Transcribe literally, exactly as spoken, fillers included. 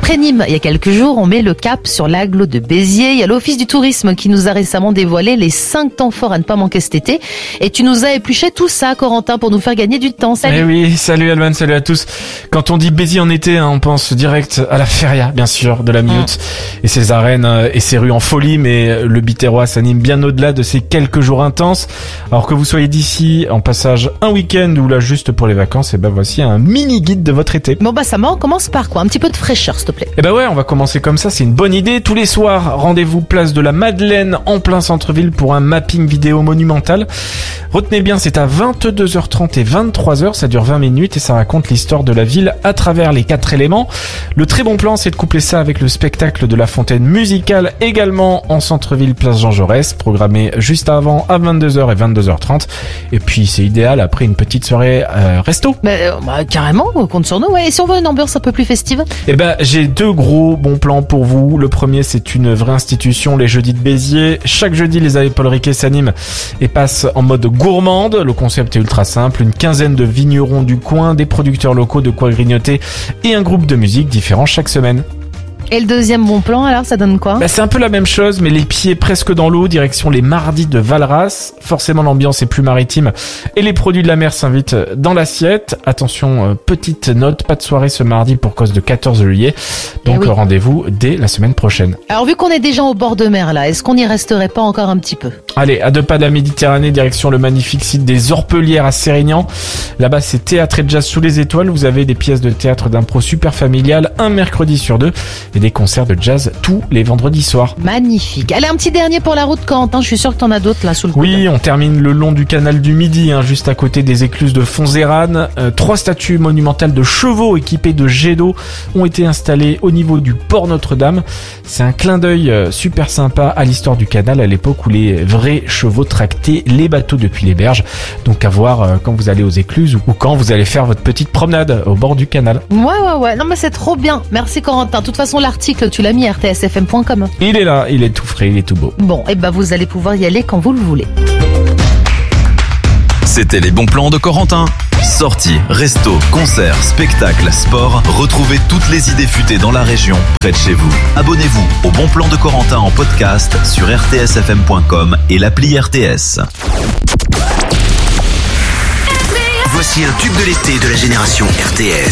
Après Nîmes, il y a quelques jours, on met le cap sur l'agglo de Béziers. Il y a l'Office du tourisme qui nous a récemment dévoilé les cinq temps forts à ne pas manquer cet été. Et tu nous as épluché tout ça, Corentin, pour nous faire gagner du temps. Salut. Eh oui, salut Alban, salut à tous. Quand on dit Béziers en été, hein, on pense direct à la feria, bien sûr, de la Mioute mmh. et ses arènes euh, et ses rues en folie, mais le Biterrois s'anime bien au-delà de ces quelques jours intenses. Alors que vous soyez d'ici en passage un week-end ou là juste pour les vacances, et ben voici un mini guide de votre été. Bon bah ça va, on commence par quoi? Un petit peu de fraîcheur, s'il te plaît. Eh ben ouais, on va commencer comme ça, c'est une bonne idée. Tous les soirs, rendez-vous place de la Madeleine en plein centre-ville pour un mapping vidéo monumental. Retenez bien, c'est à vingt-deux heures trente et vingt-trois heures, ça dure vingt minutes et ça raconte l'histoire de la ville à travers les quatre éléments. Le très bon plan, c'est de coupler ça avec le spectacle de la fontaine musicale, également en centre-ville place Jean Jaurès, programmé juste avant à vingt-deux heures et vingt-deux heures trente. Et puis c'est idéal après une petite soirée euh, resto. Bah, euh, bah carrément, on compte sur nous. Ouais. Et si on veut une ambiance un peu plus festive? Eh ben j'ai deux gros bons plans pour vous. Le premier, c'est une vraie institution, les Jeudis de Béziers. Chaque jeudi, les Allées Paul Riquet s'animent et passent en mode gourmande. Le concept est ultra simple, une quinzaine de vignerons du coin, des producteurs locaux, de quoi grignoter et un groupe de musique différent chaque semaine. Et le deuxième bon plan, alors, ça donne quoi? Bah, c'est un peu la même chose, mais les pieds presque dans l'eau, direction les mardis de Valras. Forcément, l'ambiance est plus maritime et les produits de la mer s'invitent dans l'assiette. Attention, euh, petite note, pas de soirée ce mardi pour cause de quatorze juillet. Donc, oui. rendez-vous dès la semaine prochaine. Alors, vu qu'on est déjà au bord de mer, là, est-ce qu'on n'y resterait pas encore un petit peu? Allez, à deux pas de la Méditerranée, direction le magnifique site des Orpelières à Sérignan. Là-bas, c'est théâtre et jazz sous les étoiles. Vous avez des pièces de théâtre d'impro super familiales, un mercredi sur deux. Et des concerts de jazz tous les vendredis soirs. Magnifique. Allez, un petit dernier pour la route Corentin, je suis sûr que t'en as d'autres là sous le coude. Oui, on termine le long du canal du Midi, hein, juste à côté des écluses de Fonzérane. Euh, trois statues monumentales de chevaux équipés de jets d'eau ont été installées au niveau du port Notre-Dame. C'est un clin d'œil euh, super sympa à l'histoire du canal à l'époque où les vrais chevaux tractaient les bateaux depuis les berges. Donc à voir euh, quand vous allez aux écluses ou, ou quand vous allez faire votre petite promenade au bord du canal. Ouais, ouais, ouais. Non mais c'est trop bien. Merci Corentin. De toute façon, l'article, tu l'as mis r t s f m point com. Il est là, il est tout frais, il est tout beau. Bon, et ben vous allez pouvoir y aller quand vous le voulez. C'était les bons plans de Corentin. Sorties, restos, concerts, spectacles, sport. Retrouvez toutes les idées futées dans la région, près de chez vous. Abonnez-vous au Bon Plan de Corentin en podcast sur r t s f m point com et l'appli R T S. Voici un tube de l'été de la génération R T S.